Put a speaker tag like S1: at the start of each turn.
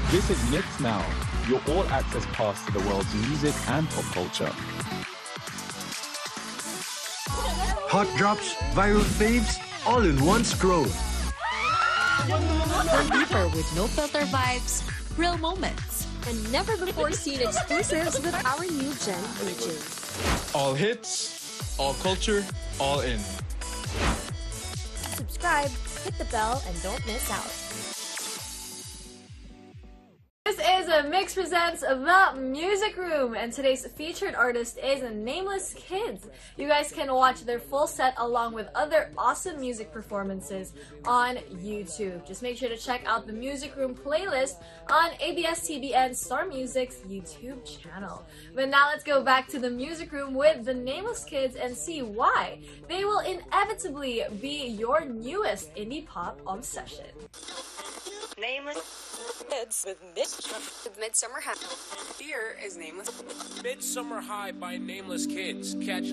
S1: Visit Mix Now, your all-access pass to the world's music and pop culture.
S2: Hot drops, viral faves, all in one scroll.
S3: Go deeper with no filter vibes, real moments,
S4: and never before seen exclusives with our new Gen agents.
S5: All hits, all culture, all in.
S4: Subscribe, hit the bell, and don't miss out.
S6: This is a Mix Presents The Music Room, and today's featured artist is Nameless Kids. You guys can watch their full set along with other awesome music performances on YouTube. Just make sure to check out the Music Room playlist on ABS-CBN Star Music's YouTube channel. But now let's go back to the Music Room with the Nameless Kids and see why they will inevitably be your newest indie pop obsession.
S7: Nameless Kids with Midsummer High.
S8: Here is Nameless Midsummer High by Nameless Kids. Catch